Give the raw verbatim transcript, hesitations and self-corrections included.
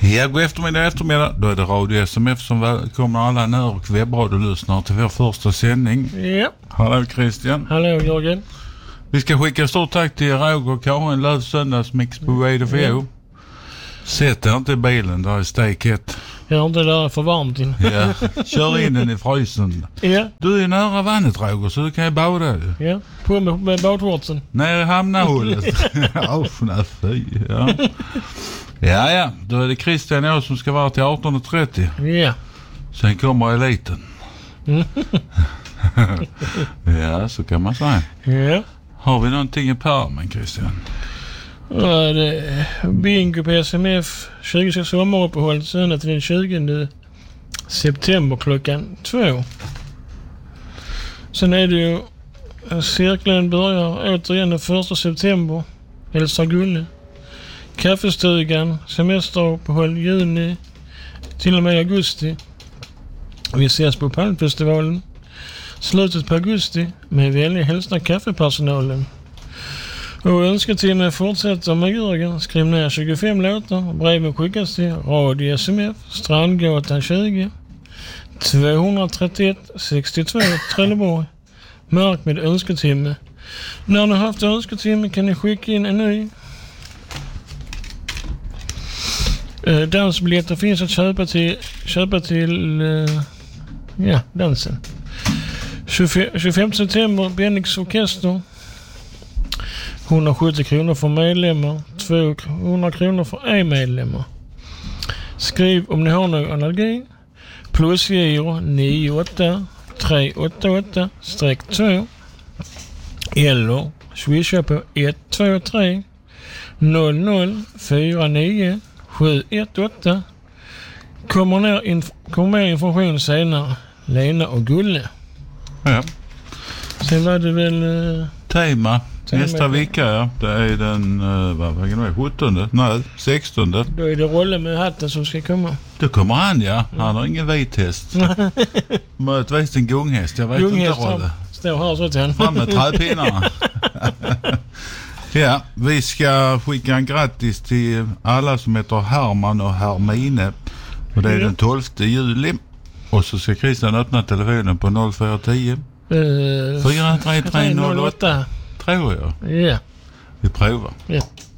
Ja, god eftermiddag, eftermiddag. Då är det Radio S M F som välkomnar alla när- och webbradiolyssnare till vår första sändning. Ja. Hallå Christian. Hallå Jörgen. Vi ska skicka stort tack till Roger och Karin Löv söndagsmix på Radio F O. Sätt er inte i bilen, där är stekhet. Jag har inte det där för varmt in. Ja, kör in den i frysen. Ja. Du är nära vattnet Roger, så du kan ju bada. Ja, på med, med båtshortsen. Ner i hamnahållet. Åh, nej, fy. Ja. ja, ja. Då är det Christian och jag som ska vara till arton trettio. Ja. Sen kommer eliten. Ja, så kan man säga. Ja. Har vi någonting i pärmen, Christian? Ja, det är bingo på S M F. tjugosex sommaruppehåll söndag till den tjugonde september klockan två. Sen är det ju cirkeln börjar återigen den första september. Hälsa Gulle. Kaffestugan, semesteruppehåll juni till och med augusti. Vi ses på Palmfestivalen. Slutet på augusti med välja hälsna kaffepersonalen. Och önsketimmen fortsätter med Jörgen. Skriv ner tjugofem låtar. Breven skickas till Radio S M F, Strandgatan tjugo, tvåhundratrettioett sextiotvå Trelleborg. Märk med önsketimme. När ni har haft önsketimme kan ni skicka in en ny. Eh, dansbiljetter finns att köpa till, köpa till eh, ja, dansen. tjugofemte september, Bennix orkester. hundrasjuttio kronor för medlemmar, tvåhundra kronor för e-medlemmar. Skriv om ni har någon allergi. Plusgiro nio åtta tre åtta åtta två eller swisha på ett två tre noll noll fyra nio sju ett åtta. Kommer ner inf- kommer mer information senare. Lena och Gulle. Ja. Sen var det väl... Uh, Tema. Tema. Nästa vecka, ja. Det är den, uh, vad var det, sjuttonde? Nej, sextonde. Då är det Rolle med hatten som ska komma. Då kommer han, ja. Han har ingen vit häst. Möjligtvis en gunghäst, jag vet Gunghäst inte, Rolle. står här så till henne. Fram med träpinnarna. Ja, vi ska skicka en grattis till alla som heter Herman och Hermine. Och det är den tolfte juli. Och så ska Christian öppna telefonen på noll fyra tio Uh, fyra tre tre noll åtta. Tror jag. Ja. Vi provar. Ja.